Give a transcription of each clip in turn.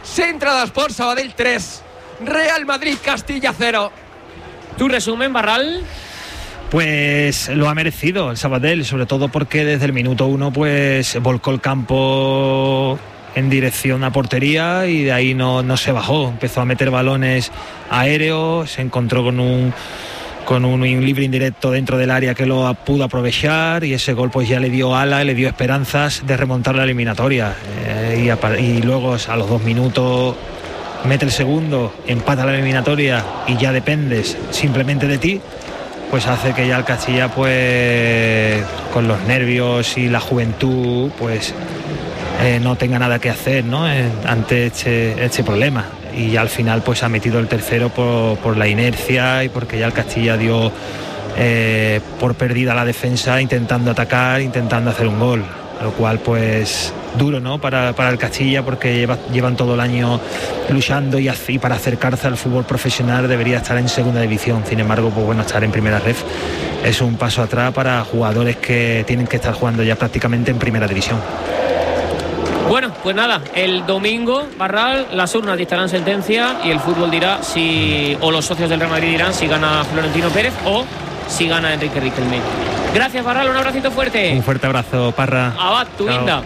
Centrada Sport Sabadell 3, Real Madrid Castilla 0. ¿Tu resumen, Barral? Pues lo ha merecido el Sabadell, sobre todo porque desde el minuto 1 pues volcó el campo en dirección a portería y de ahí no se bajó. Empezó a meter balones aéreos, se encontró con un libre indirecto dentro del área que lo pudo aprovechar, y ese gol pues ya le dio alas, le dio esperanzas de remontar la eliminatoria, y luego a los 2 minutos mete el segundo, empata la eliminatoria y ya dependes simplemente de ti, pues hace que ya el Castilla, pues con los nervios y la juventud, pues no tenga nada que hacer, ¿no? Ante este problema. Y ya al final pues ha metido el tercero por la inercia y porque ya el Castilla dio por perdida la defensa, intentando atacar, intentando hacer un gol, lo cual pues duro, ¿no? para el Castilla, porque llevan todo el año luchando y para acercarse al fútbol profesional debería estar en segunda división. Sin embargo, pues bueno, estar en primera ref es un paso atrás para jugadores que tienen que estar jugando ya prácticamente en primera división. Bueno, pues nada, el domingo, Barral, las urnas dictarán sentencia y el fútbol dirá o los socios del Real Madrid dirán si gana Florentino Pérez o si gana Enrique Riquelme. Gracias, Barral, un abracito fuerte. Un fuerte abrazo, Parra. Abad, tu Inda.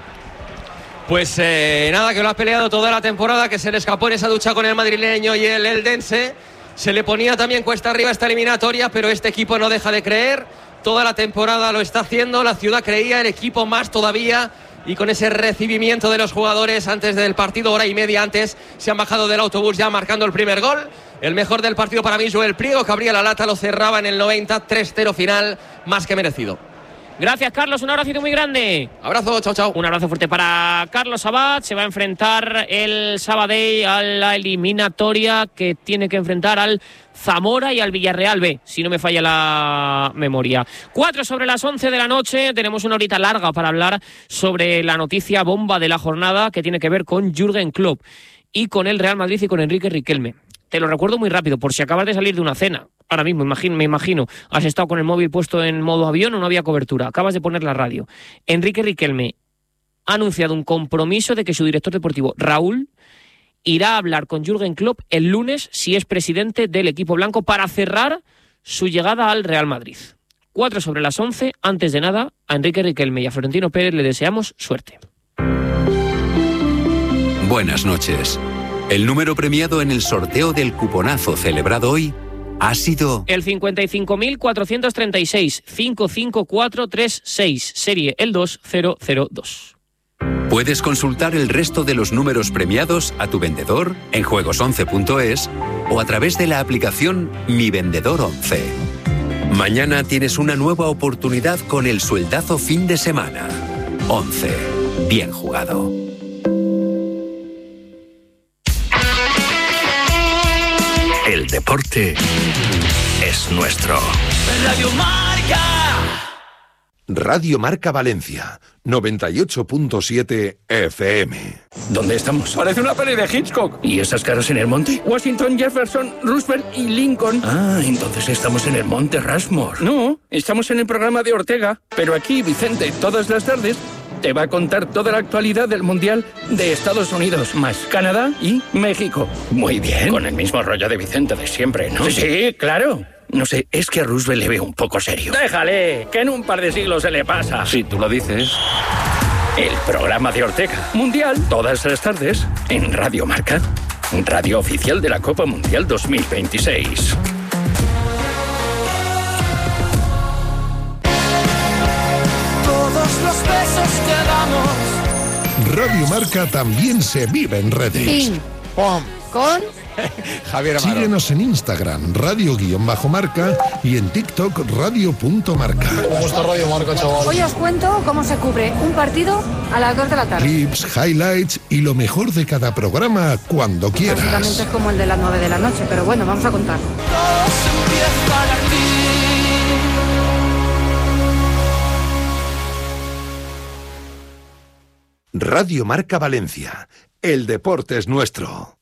Pues nada, que lo ha peleado toda la temporada, que se le escapó en esa ducha con el madrileño y el eldense. Se le ponía también cuesta arriba esta eliminatoria, pero este equipo no deja de creer. Toda la temporada lo está haciendo, la ciudad creía, el equipo más todavía. Y con ese recibimiento de los jugadores antes del partido, hora y media antes, se han bajado del autobús ya marcando el primer gol. El mejor del partido para mí, Joel Priego, que abría la lata, lo cerraba en el 90, 3-0 final, más que merecido. Gracias, Carlos, un abracito muy grande. Abrazo, chao, chao. Un abrazo fuerte para Carlos Abad. Se va a enfrentar el Sabadell a la eliminatoria que tiene que enfrentar al Zamora y al Villarreal B, si no me falla la memoria. 4:04 de la noche, tenemos una horita larga para hablar sobre la noticia bomba de la jornada que tiene que ver con Jürgen Klopp y con el Real Madrid y con Enrique Riquelme. Te lo recuerdo muy rápido, por si acabas de salir de una cena. Ahora mismo, me imagino, has estado con el móvil puesto en modo avión o no había cobertura. Acabas de poner la radio. Enrique Riquelme ha anunciado un compromiso de que su director deportivo, Raúl, irá a hablar con Jürgen Klopp el lunes, si es presidente del equipo blanco, para cerrar su llegada al Real Madrid. 4:11. Antes de nada, a Enrique Riquelme y a Florentino Pérez le deseamos suerte. Buenas noches. El número premiado en el sorteo del cuponazo celebrado hoy ha sido el 55.436, 55436, serie el 2002. Puedes consultar el resto de los números premiados a tu vendedor en juegos11.es o a través de la aplicación Mi Vendedor 11. Mañana tienes una nueva oportunidad con el sueldazo fin de semana. 11. Bien jugado. El deporte es nuestro. Radio Marca. Radio Marca Valencia, 98.7 FM. ¿Dónde estamos? Parece una peli de Hitchcock. ¿Y esas caras en el monte? Washington, Jefferson, Roosevelt y Lincoln. Ah, entonces estamos en el monte Rushmore. No, estamos en el programa de Ortega. Pero aquí, Vicente, todas las tardes, te va a contar toda la actualidad del Mundial de Estados Unidos, más Canadá y México. Muy bien. Con el mismo rollo de Vicente de siempre, ¿no? Sí, claro. No sé, es que a Roosevelt le veo un poco serio. Déjale, que en un par de siglos se le pasa. Si tú lo dices. El programa de Ortega. Mundial, todas las tardes, en Radio Marca. Radio oficial de la Copa Mundial 2026. Todos los besos que damos. Radio Marca también se vive en redes. Ping, pom, con Javier Amaro. Síguenos en Instagram, radio_marca, y en TikTok, radio.marca. ¿Cómo está Radio Marca, chaval? Hoy os cuento cómo se cubre un partido a las 2 de la tarde. Clips, highlights y lo mejor de cada programa cuando quieras. Básicamente es como el de las 9 de la noche, pero bueno, vamos a contar. Radio Marca Valencia. El deporte es nuestro.